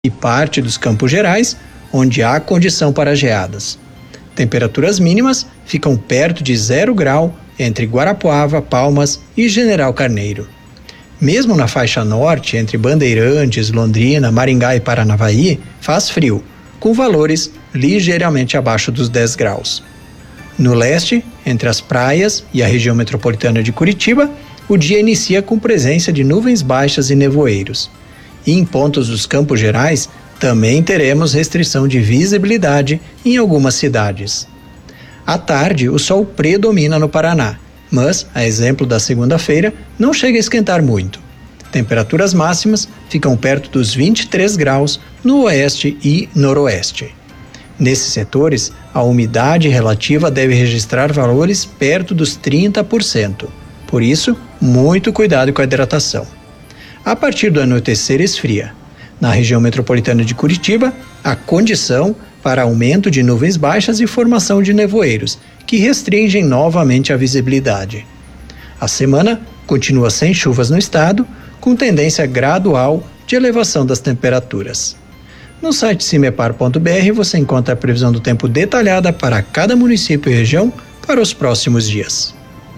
e parte dos Campos Gerais, onde há condição para geadas. Temperaturas mínimas ficam perto de 0 grau entre Guarapuava, Palmas e General Carneiro. Mesmo na faixa norte, entre Bandeirantes, Londrina, Maringá e Paranavaí, faz frio, com valores ligeiramente abaixo dos 10 graus. No leste, entre as praias e a região metropolitana de Curitiba, o dia inicia com presença de nuvens baixas e nevoeiros. E em pontos dos Campos Gerais, também teremos restrição de visibilidade em algumas cidades. À tarde, o sol predomina no Paraná, mas, a exemplo da segunda-feira, não chega a esquentar muito. Temperaturas máximas ficam perto dos 23 graus no oeste e noroeste. Nesses setores, a umidade relativa deve registrar valores perto dos 30%. Por isso, muito cuidado com a hidratação. A partir do anoitecer esfria. Na região metropolitana de Curitiba, há condição para aumento de nuvens baixas e formação de nevoeiros, que restringem novamente a visibilidade. A semana continua sem chuvas no estado, com tendência gradual de elevação das temperaturas. No site cimepar.br você encontra a previsão do tempo detalhada para cada município e região para os próximos dias.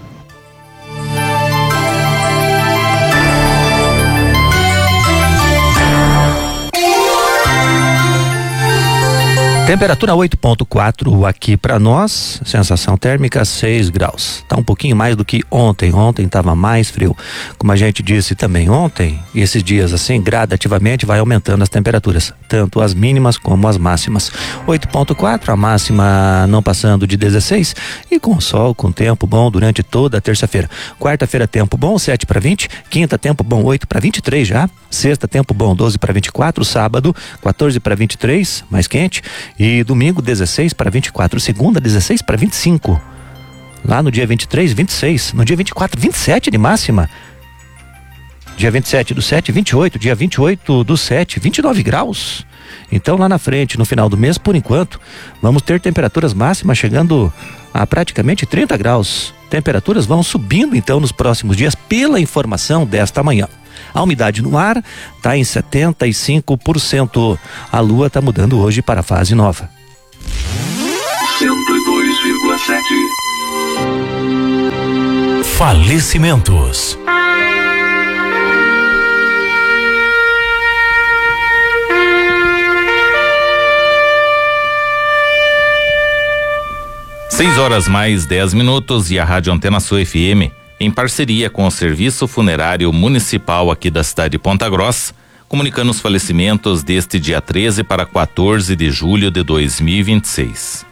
Temperatura 8,4 aqui para nós, sensação térmica 6 graus. Tá um pouquinho mais do que ontem. Ontem estava mais frio. Como a gente disse também ontem, esses dias assim, gradativamente vai aumentando as temperaturas, tanto as mínimas como as máximas. 8,4, a máxima não passando de 16 e com sol, com tempo bom durante toda a terça-feira. Quarta-feira, tempo bom, 7 para 20. Quinta, tempo bom, 8 para 23 já. Sexta, tempo bom, 12 para 24. Sábado, 14 para 23, mais quente. E domingo 16 para 24, segunda 16 para 25. Lá no dia 23, 26, no dia 24, 27 de máxima. Dia 27 do 7, 28, dia 28 do 7, 29 graus. Então lá na frente, no final do mês, por enquanto, vamos ter temperaturas máximas chegando a praticamente 30 graus. Temperaturas vão subindo então nos próximos dias pela informação desta manhã. A umidade no ar está em 75%. A lua está mudando hoje para a fase nova. 102,7. Falecimentos. Seis horas mais 10 minutos e a Rádio Antena Sul FM, em parceria com o Serviço Funerário Municipal aqui da cidade de Ponta Grossa, comunicando os falecimentos deste dia 13 para 14 de julho de 2026.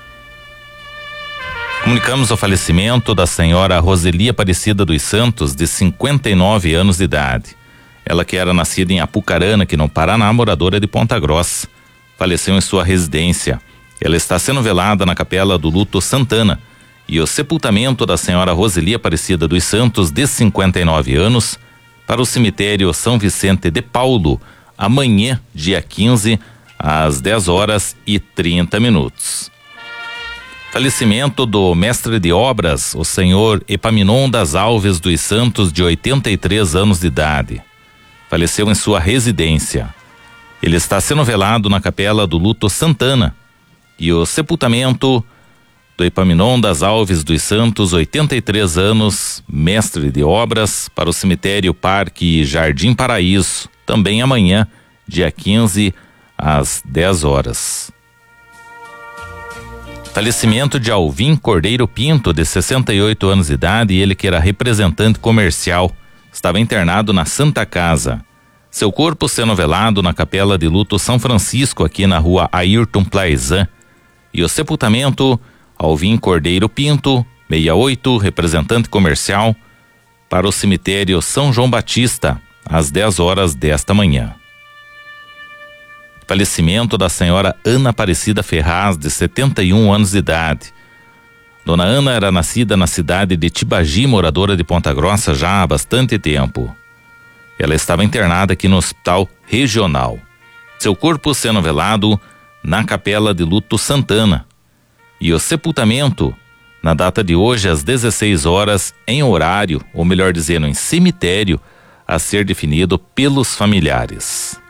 Comunicamos o falecimento da senhora Roseli Aparecida dos Santos, de 59 anos de idade. Ela, que era nascida em Apucarana, aqui no Paraná, moradora de Ponta Grossa, faleceu em sua residência. Ela está sendo velada na Capela do Luto Santana, e o sepultamento da senhora Roseli Aparecida dos Santos, de 59 anos, para o cemitério São Vicente de Paulo, amanhã, dia 15, às 10 horas e 30 minutos. Falecimento do mestre de obras, o senhor Epaminondas Alves dos Santos, de 83 anos de idade. Faleceu em sua residência. Ele está sendo velado na Capela do Luto Santana, e o sepultamento do Epaminondas Alves dos Santos, 83 anos, mestre de obras, para o cemitério Parque Jardim Paraíso, também amanhã, dia 15, às 10 horas. Falecimento de Alvim Cordeiro Pinto, de 68 anos de idade, e ele que era representante comercial, estava internado na Santa Casa. Seu corpo sendo velado na Capela de Luto São Francisco, aqui na rua Ayrton Plaizan, e o sepultamento Alvim Cordeiro Pinto, 68, representante comercial, para o cemitério São João Batista, às 10 horas desta manhã. Falecimento da senhora Ana Aparecida Ferraz, de 71 anos de idade. Dona Ana era nascida na cidade de Tibagi, moradora de Ponta Grossa já há bastante tempo. Ela estava internada aqui no Hospital Regional. Seu corpo sendo velado na Capela de Luto Santana, e o sepultamento na data de hoje às 16 horas em horário, ou melhor dizendo, em cemitério, a ser definido pelos familiares.